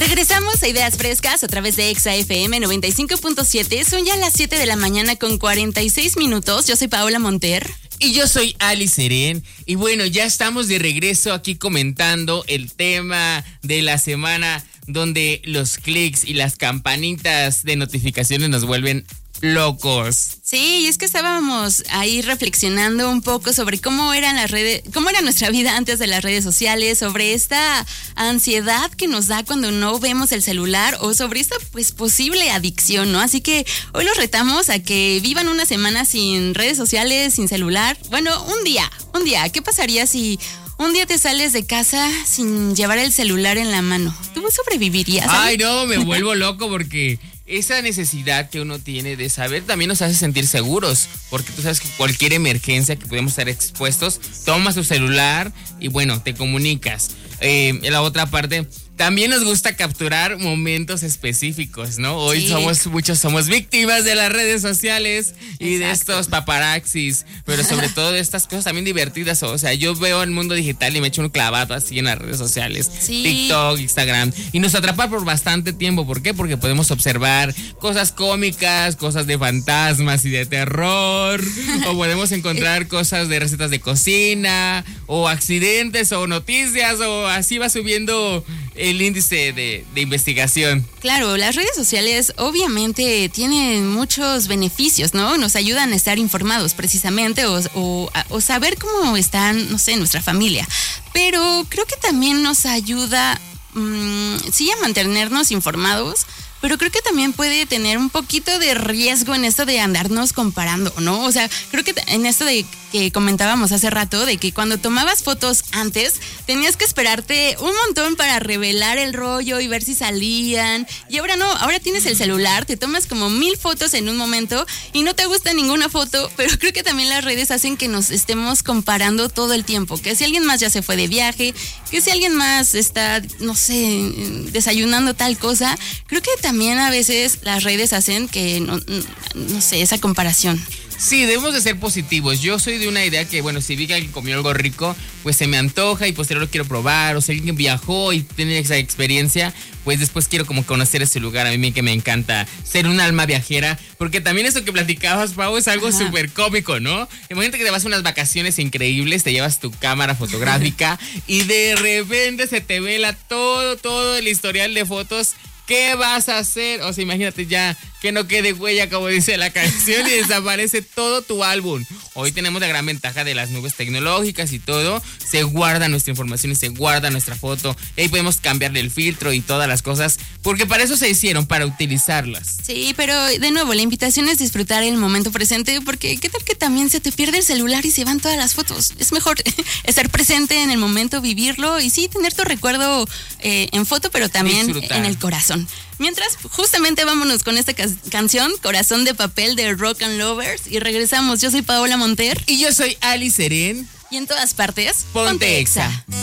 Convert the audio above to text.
Regresamos a Ideas Frescas a través de Exa FM 95.7. Son ya las 7 de la mañana con 46 minutos. Yo soy Paola Monter. Y yo soy Ali Serén. Y bueno, ya estamos de regreso aquí comentando el tema de la semana donde los clics y las campanitas de notificaciones nos vuelven locos. Sí, y es que estábamos ahí reflexionando un poco sobre cómo eran las redes, cómo era nuestra vida antes de las redes sociales, sobre esta ansiedad que nos da cuando no vemos el celular o sobre esta pues posible adicción, ¿no? Así que hoy los retamos a que vivan una semana sin redes sociales, sin celular. Bueno, un día. ¿Qué pasaría si un día te sales de casa sin llevar el celular en la mano? ¿Tú sobrevivirías? Ay, no, me vuelvo loco porque esa necesidad que uno tiene de saber también nos hace sentir seguros, porque tú sabes que cualquier emergencia que podemos estar expuestos, tomas tu celular y bueno, te comunicas. En la otra parte, también nos gusta capturar momentos específicos, ¿no? Hoy sí. Muchos somos víctimas de las redes sociales y Exacto. de estos paparazzis, pero sobre todo de estas cosas también divertidas. O sea, yo veo el mundo digital y me echo un clavado así en las redes sociales, sí. TikTok, Instagram, y nos atrapa por bastante tiempo. ¿Por qué? Porque podemos observar cosas cómicas, cosas de fantasmas y de terror, o podemos encontrar cosas de recetas de cocina, o accidentes, o noticias, o así va subiendo el índice de investigación. Claro, las redes sociales obviamente tienen muchos beneficios, ¿no? Nos ayudan a estar informados precisamente o saber cómo están, no sé, nuestra familia. Pero creo que también nos ayuda, sí, a mantenernos informados, pero creo que también puede tener un poquito de riesgo en esto de andarnos comparando, ¿no? O sea, creo que en esto de que comentábamos hace rato, de que cuando tomabas fotos antes, tenías que esperarte un montón para revelar el rollo y ver si salían. Y ahora no, ahora tienes el celular, te tomas como 1000 fotos en un momento y no te gusta ninguna foto, pero creo que también las redes hacen que nos estemos comparando todo el tiempo. Que si alguien más ya se fue de viaje, que si alguien más está, no sé, desayunando tal cosa, creo que también a veces las redes hacen que, no sé, esa comparación. Sí, debemos de ser positivos. Yo soy de una idea que, bueno, si vi que alguien comió algo rico, pues se me antoja y posterior lo quiero probar. O si alguien viajó y tiene esa experiencia, pues después quiero como conocer ese lugar. A mí que me encanta ser un alma viajera, porque también eso que platicabas, Pau, es algo súper cómico, ¿no? Imagínate que te vas a unas vacaciones increíbles, te llevas tu cámara fotográfica y de repente se te vela todo el historial de fotos. ¿Qué vas a hacer? O sea, imagínate ya que no quede huella, como dice la canción, y desaparece todo tu álbum. Hoy tenemos la gran ventaja de las nubes tecnológicas y todo. Se guarda nuestra información y se guarda nuestra foto. Y ahí podemos cambiarle el filtro y todas las cosas, porque para eso se hicieron, para utilizarlas. Sí, pero de nuevo, la invitación es disfrutar el momento presente, porque ¿qué tal que también se te pierde el celular y se van todas las fotos? Es mejor estar presente en el momento, vivirlo y sí, tener tu recuerdo en foto, pero también disfrutar en el corazón. Mientras, justamente vámonos con esta canción, Corazón de Papel de Rock and Lovers, y regresamos. Yo soy Paola Monter. Y yo soy Ali Serén. Y en todas partes, ponte Exa.